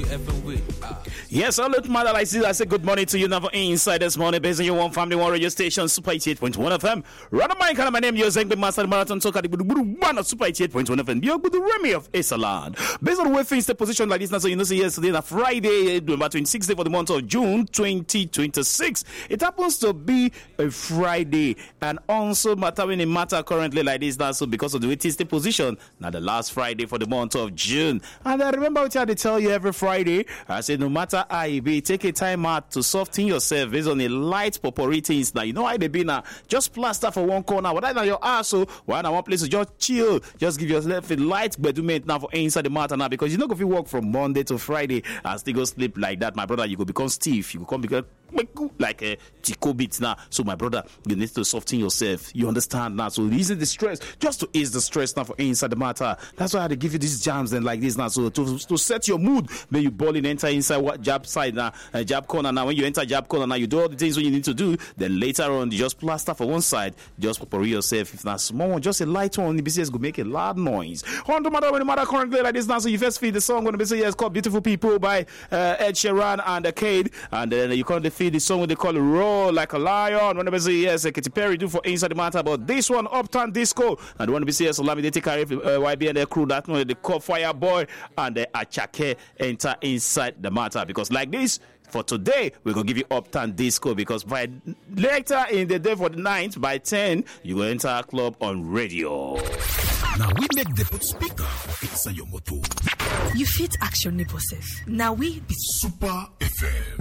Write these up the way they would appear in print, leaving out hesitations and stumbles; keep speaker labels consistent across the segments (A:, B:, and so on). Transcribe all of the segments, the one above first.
A: effing with.
B: Yes, hello, mother. I say good morning to you now for Inside this morning, based on your one family, one radio station, Super 88.1 FM. Run my kind of my name, you're saying, Master Marathon Soccer, the one of Super 88.1 FM. You're good, Remy of Esaland. Based on where things the position like this, now, so you know, say yesterday, na Friday, November 26th for the month of June 2026. It happens to be a Friday, and also matter currently like this now, so because of the way it is the position, now the last Friday for the month of June. And I remember what I had to tell you every Friday. I said, no matter how it be, take a time out to soften yourself based on a light potpourri things. Now, you know how they be now. Just plaster for one corner. Whether now your asshole, why now one place to just chill. Just give yourself a light bedroom now for inside the matter now. Because you're not going to work from Monday to Friday and still go sleep like that. My brother, you go become stiff. You go become like a tico bit now. So, my brother, you need to soften yourself. You understand now. So, ease the stress. Just to ease the stress now for inside the matter. That's why I had to give you these jams and like this now. So, to set your mood, then you ball in, enter inside what jab side now, jab corner now. When you enter jab corner now, you do all the things what you need to do. Then later on, you just plaster for one side, just prepare yourself. If not small one, just a light one, the BCS go make a loud noise. On the matter when the matter currently like this now, so you first feed the song when the BCS called "Beautiful People" by Ed Sheeran and Cade, and then you currently feed the song when they call it "Roar Like a Lion." When the BCS Katy Perry do for Inside the Matter, but this one Uptown Disco, and when the BCS Olamide take care of YB and their crew, that one the call Fireboy and the Achake enter inside the matter, because like this. For today, we're going to give you Uptown Disco, because by later in the day for the 9th, by 10, you will enter a club on radio.
C: Now we make the put speaker inside your motor.
D: You fit action neighbor safe. Now we be
C: Super FM.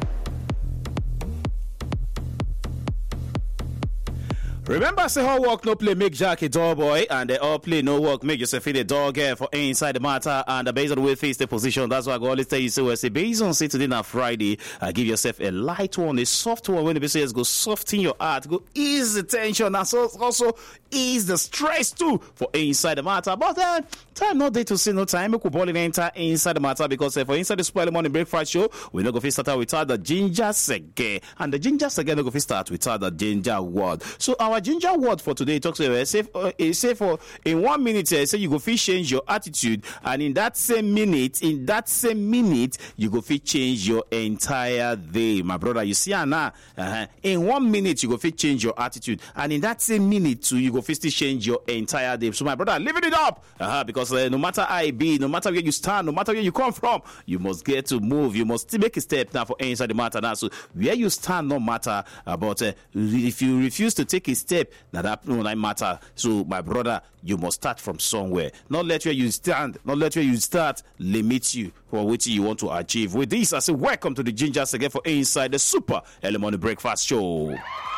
B: Remember, say how work no play make Jack a door boy, and they all play no work make yourself feel a dog for inside the matter, and based on the way face the position. That's why I go always tell you, so I say based on say today na Friday, give yourself a light one, a soft one. When the BCS go soften your heart, go ease the tension, and so also ease the stress too for inside the matter. But time not there to say no time. We could ball in enter inside the matter, because for inside the spoil morning breakfast show, we not go to start without the ginger sege, and the ginger sege no go to start without the ginger word. So our ginger word for today talks about say for in 1 minute say you go fit change your attitude, and in that same minute you go fit change your entire day. My brother, you see now, in 1 minute you go fit change your attitude, and in that same minute too you go fit still change your entire day. So my brother, living it up, because no matter how it be, no matter where you stand, no matter where you come from, you must get to move. You must still make a step now for inside the matter now. So where you stand no matter, but if you refuse to take a step, that no matter. So my brother, you must start from somewhere. Not let where you stand, not let where you start limit you for what you want to achieve. With this, I say welcome to the Ginger again for Inside the Super Early Morning Breakfast Show.